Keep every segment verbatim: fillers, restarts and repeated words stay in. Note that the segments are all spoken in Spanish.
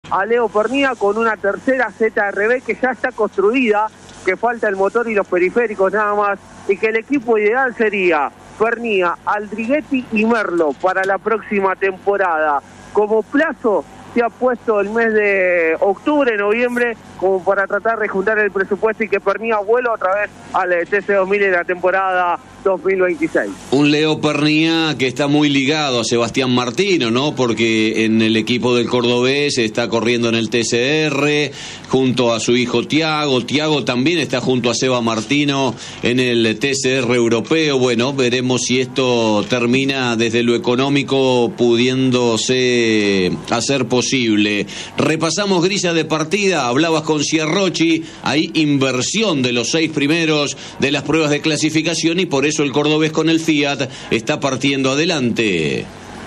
a Leo Pernía con una tercera Z R B que ya está construida, que falta el motor y los periféricos nada más, y que el equipo ideal sería Pernía, Aldriguetti y Merlo para la próxima temporada. Como plazo se ha puesto el mes de octubre, noviembre, como para tratar de juntar el presupuesto y que Pernía vuelva otra vez al T C dos mil en la temporada dos mil veintiséis. Un Leo Pernía que está muy ligado a Sebastián Martino, ¿no? Porque en el equipo del cordobés está corriendo en el T C R junto a su hijo Tiago. Tiago también está junto a Seba Martino en el T C R europeo. Bueno, veremos si esto termina desde lo económico pudiéndose hacer posible. Repasamos grilla de partida, hablabas con Ciarrochi, hay inversión de los seis primeros de las pruebas de clasificación y por eso el cordobés con el Fiat está partiendo adelante.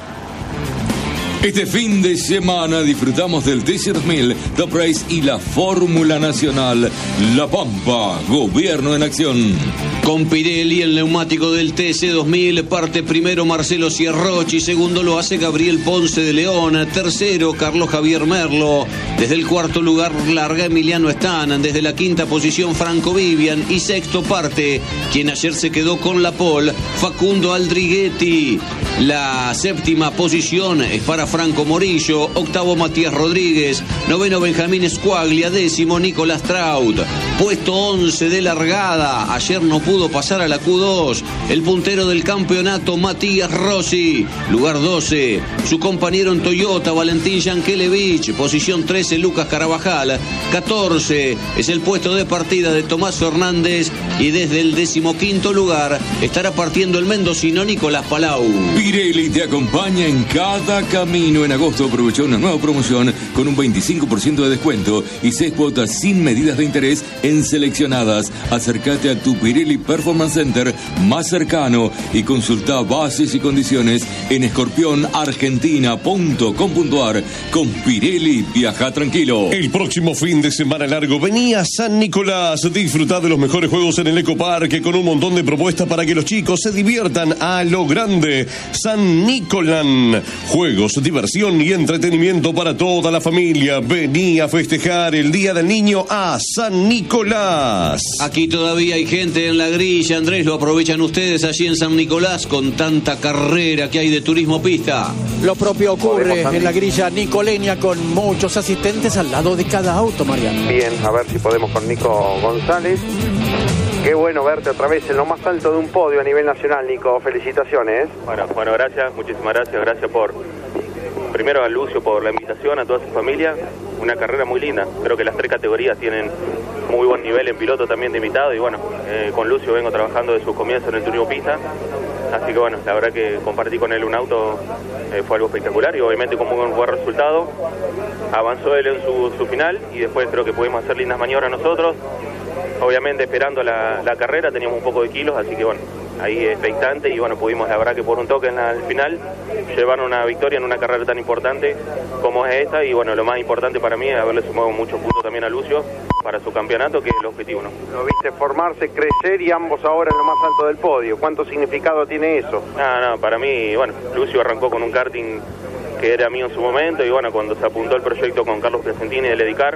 Este fin de semana disfrutamos del T C dos mil, Top Race y la Fórmula Nacional. La Pampa, gobierno en acción. Con Pirelli, el neumático del T C dos mil, parte primero Marcelo Ciarrochi, segundo lo hace Gabriel Ponce de León, tercero Carlos Javier Merlo, desde el cuarto lugar larga Emiliano Stan, desde la quinta posición Franco Vivian y sexto parte, quien ayer se quedó con la pole, Facundo Aldriguetti. La séptima posición es para Franco Morillo, octavo Matías Rodríguez, noveno Benjamín Squaglia, décimo Nicolás Traut, puesto once de largada, ayer no pudo pasar a la Q dos, el puntero del campeonato Matías Rossi, lugar doce, su compañero en Toyota Valentín Yankelevich, posición trece Lucas Carabajal, catorce es el puesto de partida de Tomás Fernández y desde el decimoquinto lugar estará partiendo el mendocino Nicolás Palau. Pirelli te acompaña en cada camino. En agosto aprovechó una nueva promoción con un veinticinco por ciento de descuento y seis cuotas sin medidas de interés en seleccionadas. Acércate a tu Pirelli Performance Center más cercano y consulta bases y condiciones en escorpión argentina punto com punto ar. Con Pirelli viaja tranquilo. El próximo fin de semana largo venía a San Nicolás. Disfruta de los mejores juegos en el Ecoparque con un montón de propuestas para que los chicos se diviertan a lo grande. San Nicolán, juegos, diversión y entretenimiento para toda la familia. Vení a festejar el Día del Niño a San Nicolás. Aquí todavía hay gente en la grilla, Andrés, lo aprovechan ustedes allí en San Nicolás con tanta carrera que hay de turismo pista. Lo propio ocurre en la grilla nicoleña con muchos asistentes al lado de cada auto, Mariano. Bien, a ver si podemos con Nico González. Qué bueno verte otra vez en lo más alto de un podio a nivel nacional, Nico. Felicitaciones. Bueno, bueno, gracias, muchísimas gracias. Gracias por, primero a Lucio por la invitación, a toda su familia. Una carrera muy linda. Creo que las tres categorías tienen muy buen nivel en piloto también de invitado. Y bueno, eh, con Lucio vengo trabajando de su comienzo en el turismo pista. Así que bueno, la verdad que compartí con él un auto eh, fue algo espectacular y obviamente con muy buen resultado. Avanzó él en su, su final y después creo que pudimos hacer lindas maniobras nosotros. Obviamente esperando la, la carrera teníamos un poco de kilos, así que bueno, ahí expectante y bueno, pudimos la verdad que por un toque en la, al final llevar una victoria en una carrera tan importante como es esta y bueno, lo más importante para mí es haberle sumado muchos puntos también a Lucio para su campeonato, que es el objetivo, ¿no? Lo viste formarse, crecer y ambos ahora en lo más alto del podio. ¿Cuánto significado tiene eso? No, no, para mí, bueno, Lucio arrancó con un karting que era mío en su momento y bueno, cuando se apuntó el proyecto con Carlos Crescentini de Ledicar,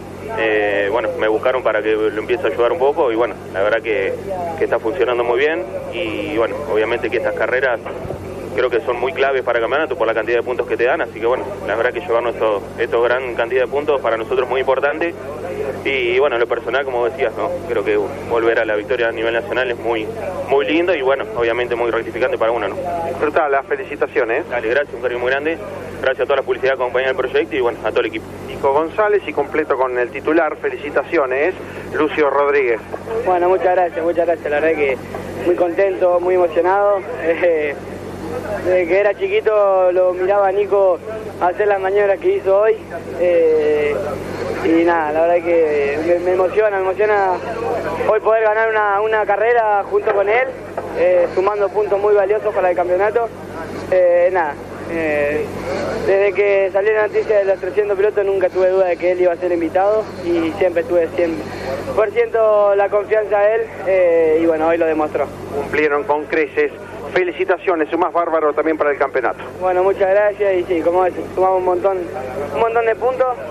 Eh, bueno, me buscaron para que lo empiece a ayudar un poco y bueno, la verdad que, que está funcionando muy bien y bueno, obviamente que estas carreras creo que son muy claves para el campeonato por la cantidad de puntos que te dan, así que bueno, la verdad que llevarnos estos, estos gran cantidad de puntos para nosotros es muy importante y bueno, lo personal como decías, ¿no? Creo que volver a la victoria a nivel nacional es muy muy lindo y bueno, obviamente muy gratificante para uno, ¿no? Disfrutá, las felicitaciones. Dale, gracias, un cariño muy grande, gracias a toda la publicidad que acompaña el proyecto y bueno, a todo el equipo. Nico González y completo con el titular, felicitaciones, Lucio Rodríguez. Bueno, muchas gracias, muchas gracias, la verdad que muy contento, muy emocionado. Eh, desde que era chiquito lo miraba a Nico hacer las maniobras que hizo hoy eh, y nada, la verdad que me, me emociona, me emociona hoy poder ganar una, una carrera junto con él, eh, sumando puntos muy valiosos para el campeonato. Eh, nada, eh, desde que salió la noticia de los trescientos pilotos nunca tuve duda de que él iba a ser invitado y siempre tuve cien por ciento la confianza de él eh, y bueno, hoy lo demostró. Cumplieron con creces. Felicitaciones, un más bárbaro también para el campeonato. Bueno, muchas gracias y sí, como decís, sumamos un montón, un montón de puntos.